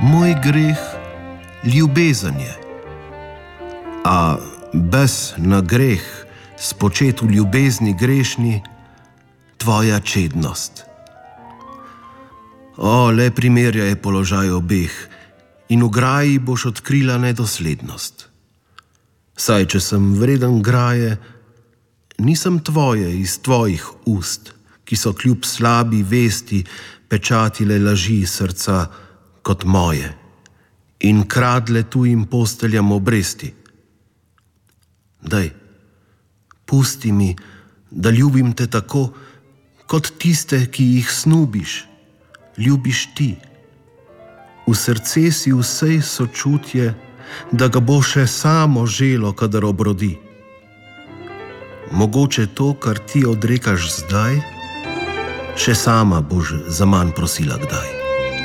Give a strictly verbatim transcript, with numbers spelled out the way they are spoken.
Moj greh ljubezen je, a bes na greh, spočet v ljubezni grešni, tvoja čednost. O, le primerjaj položaj obeh in v graji boš odkrila nedoslednost. Saj, če sem vreden graje, nisem tvoje iz tvojih ust, ki so kljub slabi vesti pečatile laži srca kot moje in kradle tujim posteljam obresti. Daj, pusti mi, da ljubim te tako, kot tiste, ki jih snubiš, ljubiš ti. V srce si vsej sočutje, da ga bo še samo želo, kadar obrodi. Mogoče to, kar ti odrekaš zdaj, še sama boš zaman prosila kdaj.